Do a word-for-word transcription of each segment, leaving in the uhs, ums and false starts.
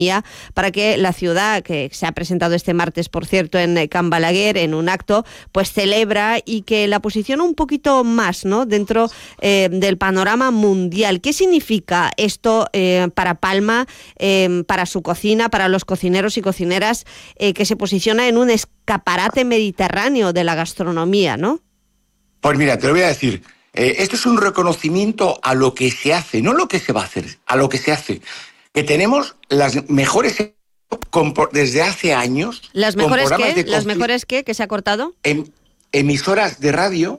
para que la ciudad, que se ha presentado este martes, por cierto, en Can Balaguer, en un acto, pues celebra y que la posiciona un poquito más, ¿no?, dentro eh, del panorama mundial. ¿Qué significa esto eh, para Palma, eh, para su cocina, para los cocineros y cocineras, eh, que se posiciona en un escaparate mediterráneo de la gastronomía, ¿no? Pues mira, te lo voy a decir. Eh, esto es un reconocimiento a lo que se hace, no lo que se va a hacer, a lo que se hace. Que tenemos las mejores desde hace años. ¿Las mejores qué? ¿Las mejores qué? ¿Que se ha cortado? Em, emisoras de radio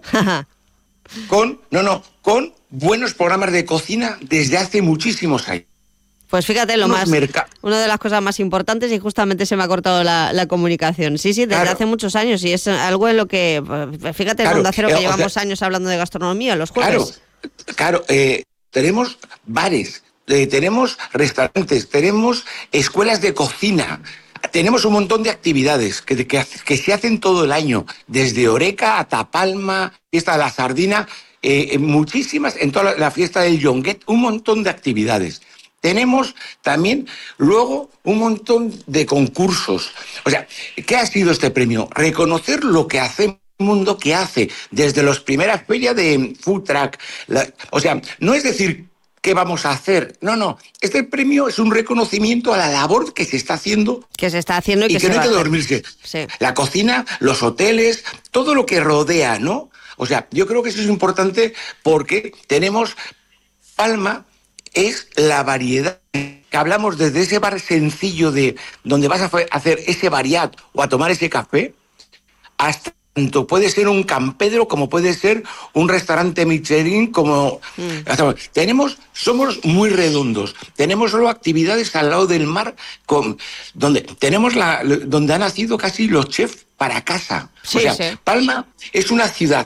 con, no, no, con buenos programas de cocina desde hace muchísimos años. Pues fíjate, lo más, merc- una de las cosas más importantes, y justamente se me ha cortado la, la comunicación. Sí, sí, desde claro. hace muchos años, y es algo en lo que, fíjate, claro, en Onda Cero, que eh, llevamos sea, años hablando de gastronomía los jueves. Claro, claro, eh, tenemos bares, eh, tenemos restaurantes, tenemos escuelas de cocina, tenemos un montón de actividades que, que, que se hacen todo el año, desde Oreca a Tapalma, fiesta de la sardina, eh, muchísimas, en toda la, la fiesta del Yonguet, un montón de actividades. Tenemos también luego un montón de concursos. O sea, ¿qué ha sido este premio? Reconocer lo que hace el mundo que hace, desde las primeras ferias de food truck. La, o sea, no es decir qué vamos a hacer. No, no. Este premio es un reconocimiento a la labor que se está haciendo. Que se está haciendo y, y que, que se no va hay que a dormirse. Sí. La cocina, los hoteles, todo lo que rodea, ¿no? O sea, yo creo que eso es importante porque tenemos Palma. Es la variedad que hablamos desde ese bar sencillo de donde vas a hacer ese variat o a tomar ese café, hasta tanto puede ser un Campedro como puede ser un restaurante Michelin, como mm. hasta, tenemos, somos muy redondos, tenemos solo actividades al lado del mar, con, donde tenemos la, donde han nacido casi los chefs para casa. Sí, o sea, sí. Palma es una ciudad.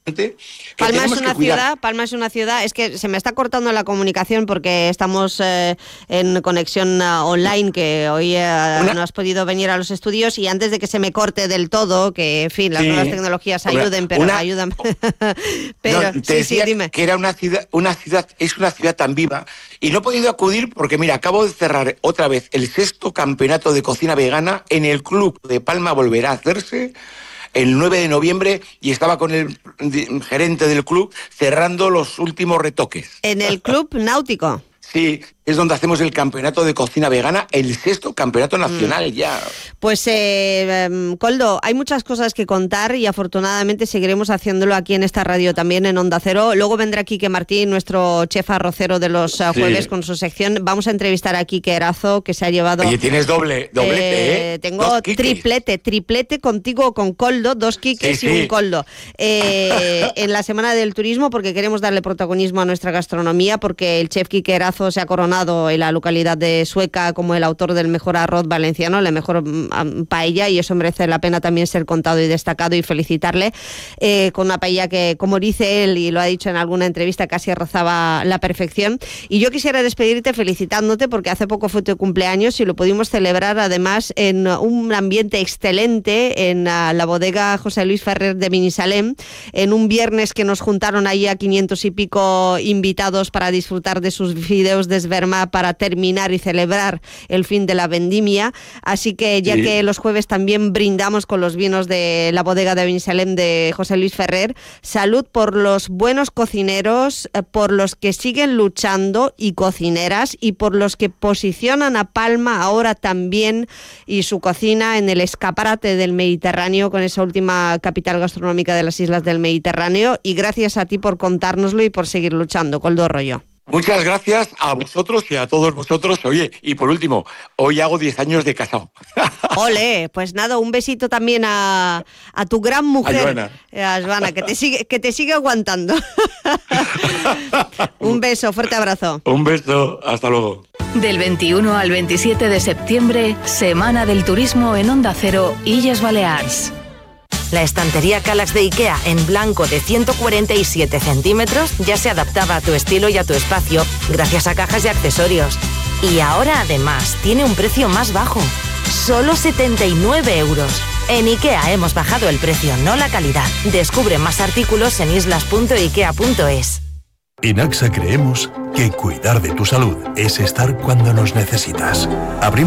Palma es una ciudad, Palma es una ciudad, es que se me está cortando la comunicación porque estamos eh, en conexión uh, online, que hoy uh, no has podido venir a los estudios, y antes de que se me corte del todo, que en fin, las sí. nuevas tecnologías ayuden, pero una, ayudan. pero no, te sí, decía sí, dime. Que era una ciudad, una ciudad, es una ciudad tan viva, y no he podido acudir porque mira, acabo de cerrar otra vez el sexto campeonato de cocina vegana en el club de Palma, volverá a hacerse el nueve de noviembre, y estaba con el gerente del club cerrando los últimos retoques. ¿En el club náutico? Sí, es donde hacemos el campeonato de cocina vegana, el sexto campeonato nacional mm. ya. Pues, eh, Koldo, hay muchas cosas que contar y afortunadamente seguiremos haciéndolo aquí en esta radio también, en Onda Cero. Luego vendrá Quique Martín, nuestro chef arrocero de los uh, jueves, sí. con su sección. Vamos a entrevistar a Quique Erazo, que se ha llevado... Oye, tienes doble, doblete, ¿eh? eh tengo triplete, triplete contigo con Koldo, dos Quiques sí, sí. y un Koldo. Eh, en la Semana del Turismo, porque queremos darle protagonismo a nuestra gastronomía, porque el chef Quique Erazo se ha coronado en la localidad de Sueca como el autor del mejor arroz valenciano, la mejor um, paella, y eso merece la pena también ser contado y destacado, y felicitarle eh, con una paella que, como dice él y lo ha dicho en alguna entrevista, casi rozaba la perfección. Y yo quisiera despedirte felicitándote porque hace poco fue tu cumpleaños y lo pudimos celebrar además en un ambiente excelente en uh, la bodega José Luis Ferrer de Binissalem, en un viernes que nos juntaron ahí a quinientos y pico invitados para disfrutar de sus fideos de esverma para terminar y celebrar el fin de la vendimia. Así que ya sí. que los jueves también brindamos con los vinos de la bodega de Binissalem de José Luis Ferrer, salud por los buenos cocineros, por los que siguen luchando y cocineras, y por los que posicionan a Palma ahora también y su cocina en el escaparate del Mediterráneo, con esa última capital gastronómica de las islas del Mediterráneo. Y gracias a ti por contárnoslo y por seguir luchando, Koldo Arroyo. Muchas gracias a vosotros y a todos vosotros. Oye, y por último, hoy hago diez años de casado. Ole, pues nada, un besito también a, a tu gran mujer, a Joana, a Joana, que te sigue, que te sigue aguantando. Un beso, fuerte abrazo. Un beso, hasta luego. Del veintiuno al veintisiete de septiembre, Semana del Turismo en Onda Cero, Illes Balears. La estantería Kallax de IKEA en blanco de ciento cuarenta y siete centímetros ya se adaptaba a tu estilo y a tu espacio gracias a cajas y accesorios. Y ahora además tiene un precio más bajo, solo setenta y nueve euros. En IKEA hemos bajado el precio, no la calidad. Descubre más artículos en islas punto ikea punto es. En AXA creemos que cuidar de tu salud es estar cuando nos necesitas. Abrimos